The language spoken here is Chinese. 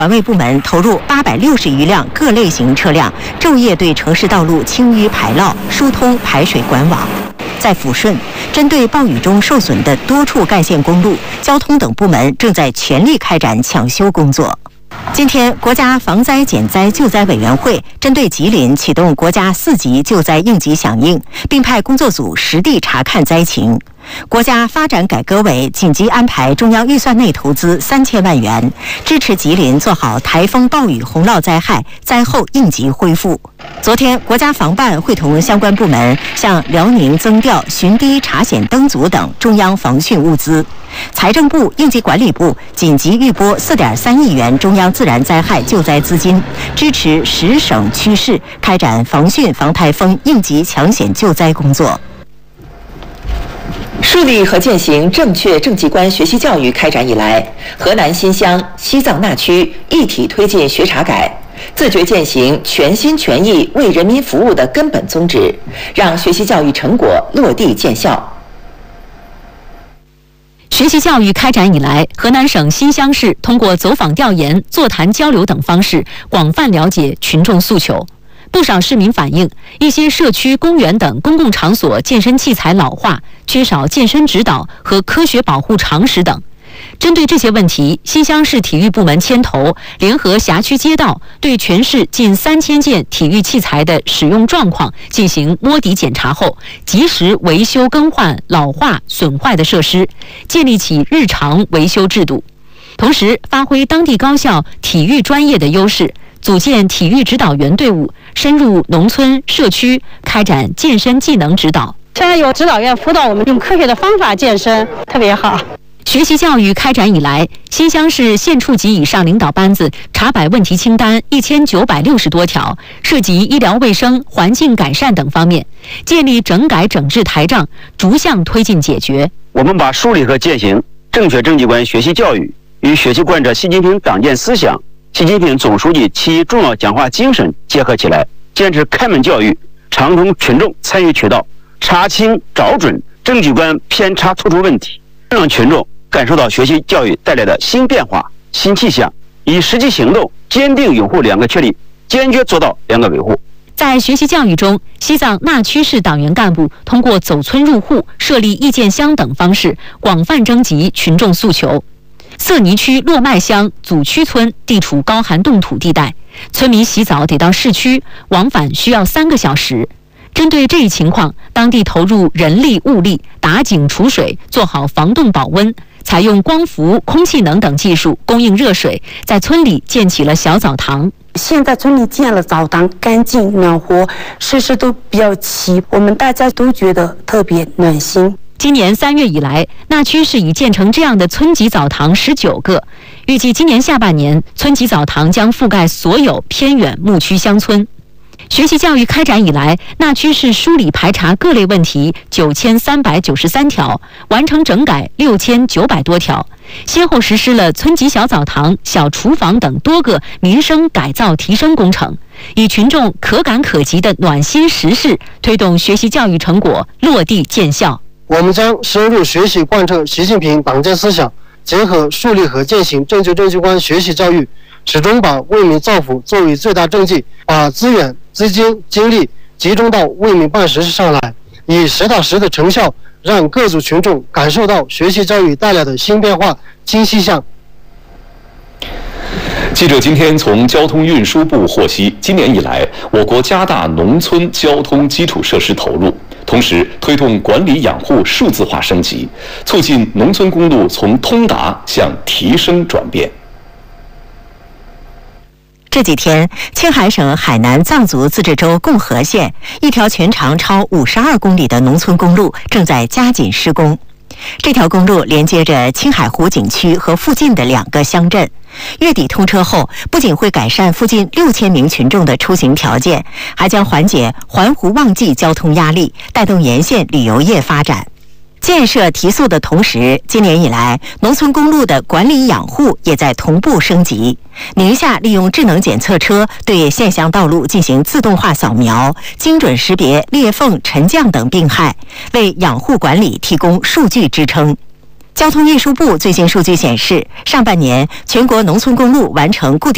环卫部门投入860余辆各类型车辆，昼夜对城市道路清淤排涝、疏通排水管网。在抚顺，针对暴雨中受损的多处干线公路，交通等部门正在全力开展抢修工作。今天，国家防灾减灾救灾委员会针对吉林启动国家4级救灾应急响应，并派工作组实地查看灾情。国家发展改革委紧急安排中央预算内投资3000万元，支持吉林做好台风、暴雨、洪涝灾害灾后应急恢复。昨天，国家防办会同相关部门向辽宁增调巡堤查险灯组等中央防汛物资。财政部、应急管理部紧急预拨4.3亿元中央自然灾害救灾资金，支持10省区市开展防汛、防台风应急抢险救灾工作。 树立和践行正确政绩观学习教育开展以来，河南新乡、西藏那区一体推进学查改，自觉践行全心全意为人民服务的根本宗旨，让学习教育成果落地见效。 学习教育开展以来，河南省新乡市通过走访调研、座谈交流等方式，广泛了解群众诉求。不少市民反映，一些社区、公园等公共场所健身器材老化，缺少健身指导和科学保护常识等。针对这些问题，新乡市体育部门牵头，联合辖区街道，对全市近3000件体育器材的使用状况进行摸底检查后，及时维修更换老化损坏的设施，建立起日常维修制度。同时，发挥当地高校体育专业的优势，组建体育指导员队伍，深入农村社区，开展健身技能指导。 现在有指导员辅导我们用科学的方法健身，特别好。 学习教育开展以来，新乡市县处级以上领导班子查摆问题清单1960多条，涉及医疗卫生、环境改善等方面，建立整改整治台账，逐项推进解决。 我们把树立和践行正确政绩观学习教育与学习贯彻习近平党建思想、习近平总书记7重要讲话精神结合起来，坚持开门教育，畅通群众参与渠道，查清找准政绩观偏差突出问题，让群众感受到学习教育带来的新变化、新气象，以实际行动坚定拥护2个确立，坚决做到2个维护。 在学习教育中，西藏那曲市党员干部通过走村入户、设立意见箱等方式，广泛征集群众诉求。色尼区洛麦乡祖区村地处高寒冻土地带，村民洗澡得到市区，往返需要3个小时。针对这一情况，当地投入人力物力，打井储水，做好防冻保温，采用光伏、空气能等技术供应热水，在村里建起了小澡堂。 现在村里建了澡堂，干净暖和，设施都比较齐，我们大家都觉得特别暖心。 今年3月以来，那曲市已建成这样的村级澡堂19个，预计今年下半年，村级澡堂将覆盖所有偏远牧区乡村。学习教育开展以来，那曲市梳理排查各类问题9393条，完成整改6900多条，先后实施了村级小澡堂、小厨房等多个民生改造提升工程，以群众可感可及的暖心实事，推动学习教育成果落地见效。 我们将深入学习贯彻习近平党建思想，结合树立和践行正确政绩观学习教育，始终把为民造福作为最大政绩，把资源、资金、精力集中到为民办实事上来，以实打实的成效，让各族群众感受到学习教育带来的新变化、新气象。 记者今天从交通运输部获悉，今年以来，我国加大农村交通基础设施投入，同时推动管理养护数字化升级，促进农村公路从通达向提升转变。 这几天，青海省海南藏族自治州共和县一条全长超52公里的农村公路正在加紧施工。这条公路连接着青海湖景区和附近的2个乡镇。月底通车后，不仅会改善附近6000名群众的出行条件，还将缓解环湖旺季交通压力，带动沿线旅游业发展。建设提速的同时，今年以来，农村公路的管理养护也在同步升级。宁夏利用智能检测车对县乡道路进行自动化扫描，精准识别裂缝、沉降等病害，为养护管理提供数据支撑。交通运输部最新数据显示，上半年全国农村公路完成固定